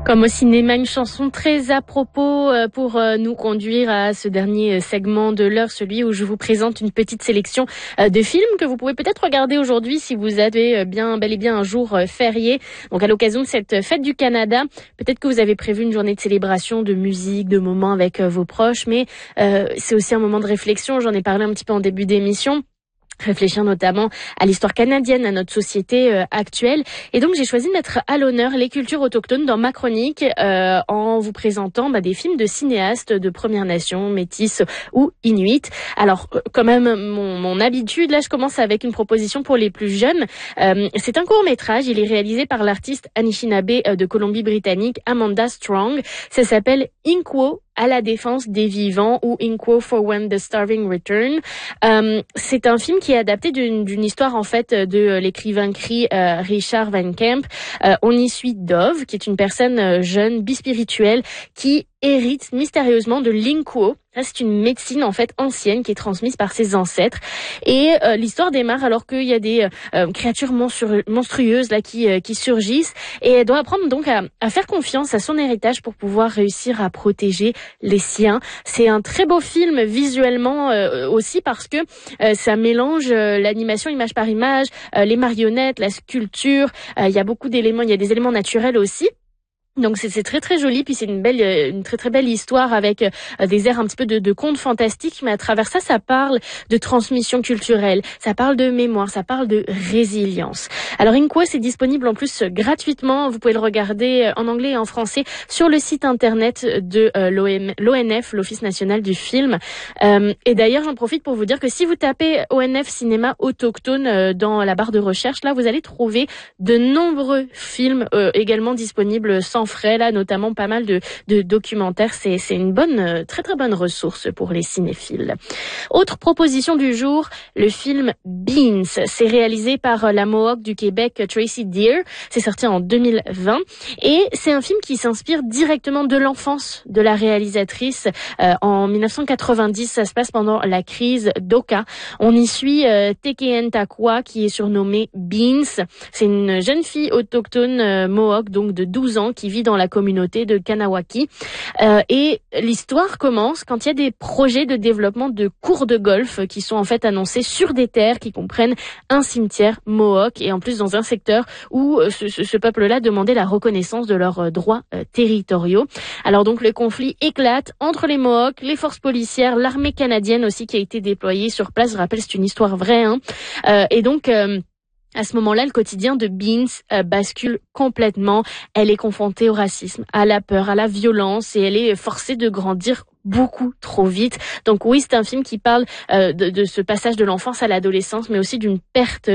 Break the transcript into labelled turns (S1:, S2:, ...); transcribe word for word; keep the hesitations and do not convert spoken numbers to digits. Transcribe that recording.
S1: Comme au cinéma, une chanson très à propos pour nous conduire à ce dernier segment de l'heure, celui où je vous présente une petite sélection de films que vous pouvez peut-être regarder aujourd'hui si vous avez bien, bel et bien un jour férié. Donc à l'occasion de cette fête du Canada, peut-être que vous avez prévu une journée de célébration, de musique, de moments avec vos proches, mais euh, c'est aussi un moment de réflexion. J'en ai parlé un petit peu en début d'émission. Réfléchir notamment à l'histoire canadienne, à notre société euh, actuelle. Et donc, j'ai choisi de mettre à l'honneur les cultures autochtones dans ma chronique euh, en vous présentant bah, des films de cinéastes de Premières Nations, métis ou inuits. Alors, euh, quand même, mon, mon habitude, là, je commence avec une proposition pour les plus jeunes. Euh, c'est un court-métrage. Il est réalisé par l'artiste Anishinaabe euh, de Colombie-Britannique, Amanda Strong. Ça s'appelle Inquo, à la défense des vivants, ou Inquo for When the Starving Return. Euh, c'est un film qui est adapté d'une, d'une histoire en fait de l'écrivain Cree euh, Richard Van Camp. Euh, on y suit Dove, qui est une personne euh, jeune, bispirituelle, qui hérite mystérieusement de l'Inquo. Ça, c'est une médecine en fait ancienne qui est transmise par ses ancêtres. Et euh, l'histoire démarre alors qu'il y a des euh, créatures monstru- monstrueuses là qui euh, qui surgissent, et elle doit apprendre donc à, à faire confiance à son héritage pour pouvoir réussir à protéger les siens. C'est un très beau film visuellement euh, aussi parce que euh, ça mélange euh, l'animation image par image, euh, les marionnettes, la sculpture. Euh, il y a beaucoup d'éléments, il y a des éléments naturels aussi. Donc c'est, c'est très très joli, puis c'est une belle, une très très belle histoire avec euh, des airs un petit peu de, de contes fantastiques, mais à travers ça, ça parle de transmission culturelle, ça parle de mémoire, ça parle de résilience. Alors Inquo, c'est disponible en plus gratuitement, vous pouvez le regarder en anglais et en français sur le site internet de euh, l'O N F, l'Office national du film. Euh, et d'ailleurs, j'en profite pour vous dire que si vous tapez O N F cinéma autochtone euh, dans la barre de recherche, là vous allez trouver de nombreux films euh, également disponibles sans frais, là, notamment pas mal de, de documentaires. C'est, c'est une bonne, très très bonne ressource pour les cinéphiles. Autre proposition du jour, le film Beans. C'est réalisé par la Mohawk du Québec, Tracy Deer. C'est sorti en deux mille vingt. Et c'est un film qui s'inspire directement de l'enfance de la réalisatrice. Euh, en dix-neuf cent quatre-vingt-dix, ça se passe pendant la crise d'Oka. On y suit euh, Tekehen Takwa, qui est surnommée Beans. C'est une jeune fille autochtone euh, Mohawk, donc de douze ans, qui vit dans la communauté de Kanawaki. Euh, et l'histoire commence quand il y a des projets de développement de cours de golf qui sont en fait annoncés sur des terres qui comprennent un cimetière Mohawk, et en plus dans un secteur où ce, ce, ce peuple-là demandait la reconnaissance de leurs droits euh, territoriaux. Alors donc le conflit éclate entre les Mohawks, les forces policières, l'armée canadienne aussi qui a été déployée sur place. Je rappelle, c'est une histoire vraie. Hein. Euh, et donc... Euh, À ce moment-là, le quotidien de Beans euh, bascule complètement. Elle est confrontée au racisme, à la peur, à la violence, et elle est forcée de grandir beaucoup trop vite. Donc oui, c'est un film qui parle euh, de, de ce passage de l'enfance à l'adolescence, mais aussi d'une perte